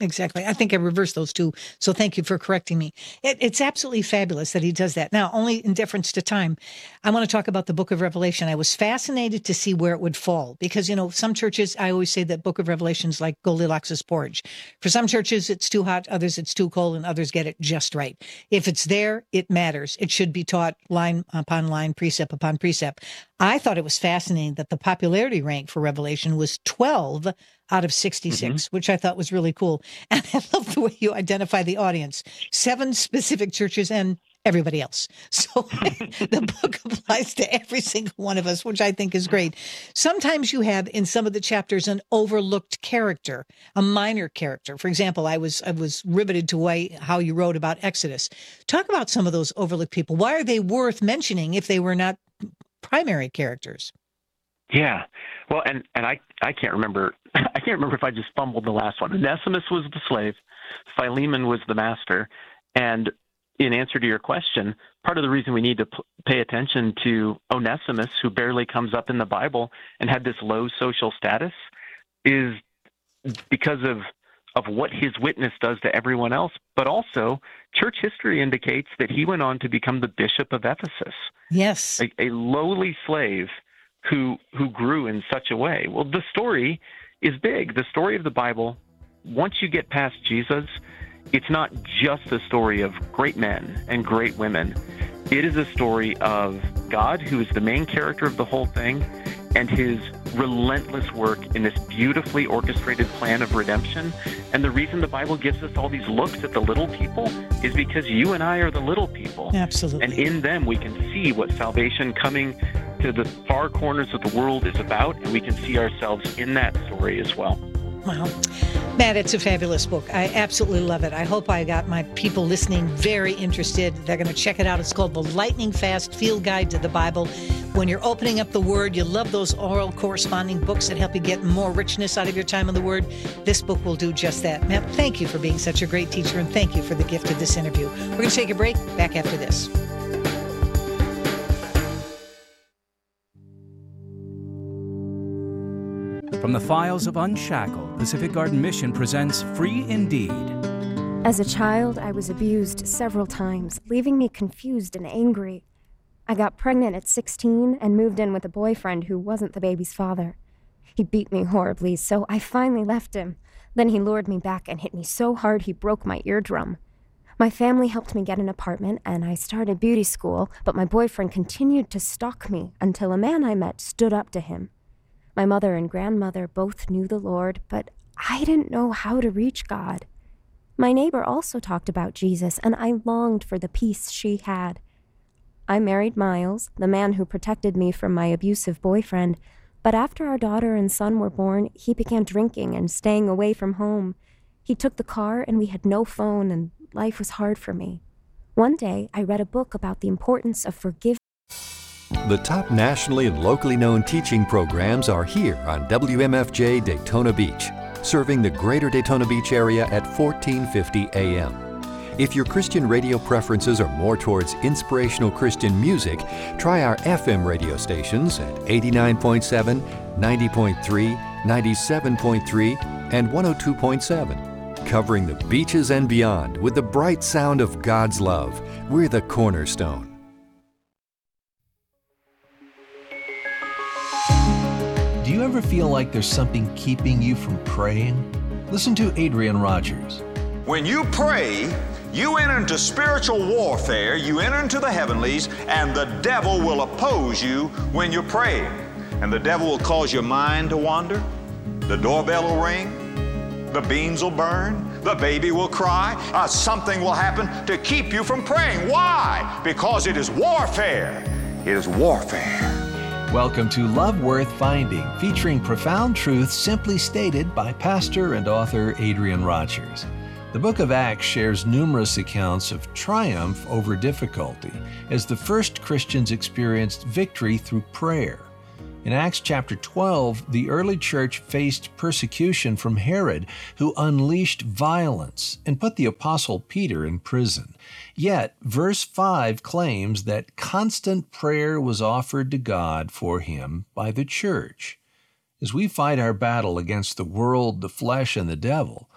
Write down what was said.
exactly. I think I reversed those two. So thank you for correcting me. It's absolutely fabulous that he does that. Now, only in deference to time, I want to talk about the book of Revelation. I was fascinated to see where it would fall because, some churches, I always say that book of Revelation is like Goldilocks' porridge. For some churches, it's too hot. Others, it's too cold, and others get it just right. If it's there, it matters. It should be taught line upon line, precept upon precept. I thought it was fascinating that the popularity rank for Revelation was 12 out of 66, which I thought was really cool. And I love the way you identify the audience. 7 specific churches and everybody else. So the book applies to every single one of us, which I think is great. Sometimes you have in some of the chapters an overlooked character, a minor character. For example, I was riveted to how you wrote about Exodus. Talk about some of those overlooked people. Why are they worth mentioning if they were not primary characters? Yeah. Well, and I can't remember. I can't remember if I just fumbled the last one. Onesimus was the slave. Philemon was the master. And in answer to your question, part of the reason we need to pay attention to Onesimus, who barely comes up in the Bible and had this low social status, is because of what his witness does to everyone else. But also, church history indicates that he went on to become the bishop of Ephesus. Yes. A lowly slave who grew in such a way. Well, the story is big. The story of the Bible, once you get past Jesus, it's not just a story of great men and great women. It is a story of God, who is the main character of the whole thing, and his relentless work in this beautifully orchestrated plan of redemption. And the reason the Bible gives us all these looks at the little people is because you and I are the little people. Absolutely. And in them we can see what salvation coming to the far corners of the world is about, and we can see ourselves in that story as well. Wow. Matt, it's a fabulous book. I absolutely love it. I hope I got my people listening very interested. They're going to check it out. It's called The Lightning Fast Field Guide to the Bible. When you're opening up the Word, you love those oral corresponding books that help you get more richness out of your time in the Word. This book will do just that. Matt, thank you for being such a great teacher, and thank you for the gift of this interview. We're going to take a break. Back after this. From the files of Unshackled, Pacific Garden Mission presents Free Indeed. As a child, I was abused several times, leaving me confused and angry. I got pregnant at 16 and moved in with a boyfriend who wasn't the baby's father. He beat me horribly, so I finally left him. Then he lured me back and hit me so hard he broke my eardrum. My family helped me get an apartment, and I started beauty school, but my boyfriend continued to stalk me until a man I met stood up to him. My mother and grandmother both knew the Lord, but I didn't know how to reach God. My neighbor also talked about Jesus, and I longed for the peace she had. I married Miles, the man who protected me from my abusive boyfriend, but after our daughter and son were born, he began drinking and staying away from home. He took the car, and we had no phone, and life was hard for me. One day, I read a book about the importance of forgiveness. The top nationally and locally known teaching programs are here on WMFJ Daytona Beach, serving the greater Daytona Beach area at 1450 AM. If your Christian radio preferences are more towards inspirational Christian music, try our FM radio stations at 89.7, 90.3, 97.3, and 102.7. Covering the beaches and beyond with the bright sound of God's love. We're the Cornerstone. Do you ever feel like there's something keeping you from praying? Listen to Adrian Rogers. When you pray, you enter into spiritual warfare, you enter into the heavenlies, and the devil will oppose you when you're praying. And the devil will cause your mind to wander, the doorbell will ring, the beans will burn, the baby will cry, something will happen to keep you from praying. Why? Because it is warfare. It is warfare. Welcome to Love Worth Finding, featuring profound truths simply stated by pastor and author Adrian Rogers. The book of Acts shares numerous accounts of triumph over difficulty as the first Christians experienced victory through prayer. In Acts chapter 12, the early church faced persecution from Herod, who unleashed violence and put the apostle Peter in prison. Yet, verse 5 claims that constant prayer was offered to God for him by the church. As we fight our battle against the world, the flesh, and the devil,